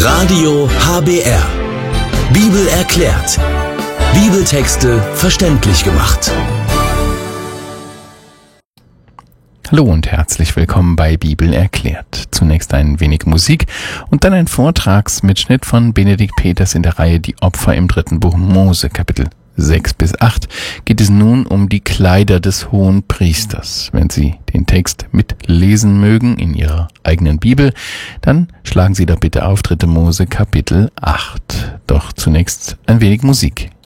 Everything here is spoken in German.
Radio HBR. Bibel erklärt. Bibeltexte verständlich gemacht. Hallo und herzlich willkommen bei Bibel erklärt. Zunächst ein wenig Musik und dann ein Vortragsmitschnitt von Benedikt Peters in der Reihe Die Opfer im 3. Buch Mose, Kapitel 6 bis 8, geht es nun um die Kleider des Hohenpriesters. Wenn Sie den Text mitlesen mögen in Ihrer eigenen Bibel, dann schlagen Sie da bitte auf 3. Mose, Kapitel 8. Doch zunächst ein wenig Musik.